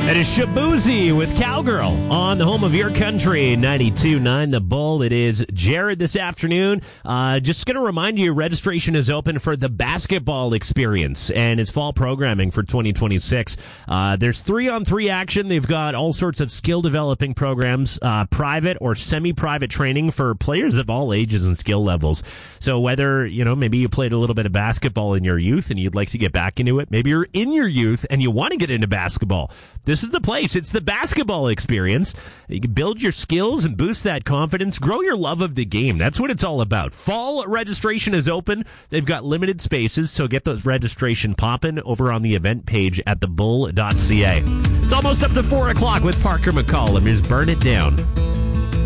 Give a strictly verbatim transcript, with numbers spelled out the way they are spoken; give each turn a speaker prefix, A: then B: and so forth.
A: It is Shabuzi with Cowgirl on the home of your country, ninety-two point nine The Bull. It is Jared this afternoon. Uh, just going to remind you, registration is open for the basketball experience and its fall programming for twenty twenty-six. Uh, there's three-on-three action. They've got all sorts of skill-developing programs, uh, private or semi-private training for players of all ages and skill levels. So whether, you know, maybe you played a little bit of basketball in your youth and you'd like to get back into it, maybe you're in your youth and you want to get into basketball, this is the place. It's the basketball experience. You can build your skills and boost that confidence, grow your love of the game. That's what it's all about. Fall registration is open. They've got limited spaces, so get those registration popping over on the event page at the bull dot c a. It's almost up to four o'clock with Parker McCollum. Here's Burn It Down.